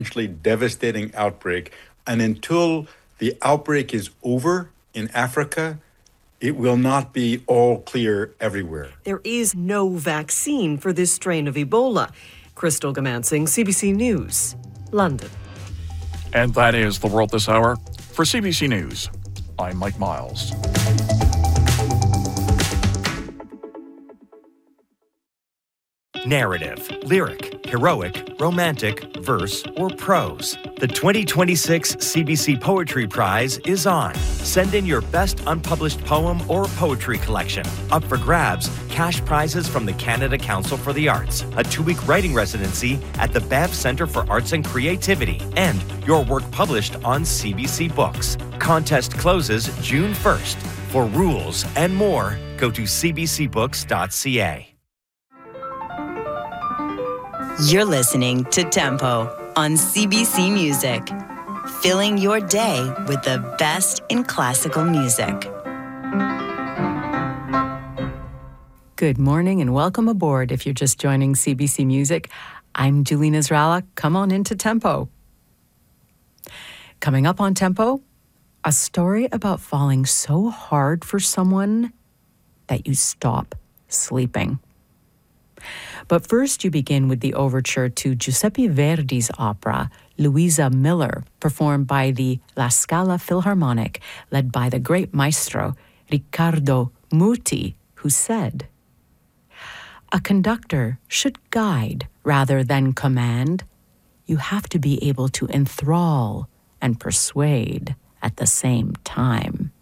potentially devastating outbreak. And until the outbreak is over in Africa, it will not be all clear everywhere. There is no vaccine for this strain of Ebola. Crystal Gamansing, CBC News, London. And that is The World This Hour. For CBC News, I'm Mike Miles. Narrative, lyric, heroic, romantic, verse, or prose. The 2026 CBC Poetry Prize is on. Send in your best unpublished poem or poetry collection. Up for grabs, cash prizes from the Canada Council for the Arts, a 2-week writing residency at the Banff Centre for Arts and Creativity, and your work published on CBC Books. Contest closes June 1st. For rules and more, go to cbcbooks.ca. You're listening to Tempo on CBC Music, filling your day with the best in classical music. Good morning and welcome aboard. If you're just joining CBC Music, I'm Julene Israela. Come on into Tempo. Coming up on Tempo, a story about falling so hard for someone that you stop sleeping. But first, you begin with the overture to Giuseppe Verdi's opera, Luisa Miller, performed by the La Scala Philharmonic, led by the great maestro, Riccardo Muti, who said, "A conductor should guide rather than command. You have to be able to enthrall and persuade at the same time."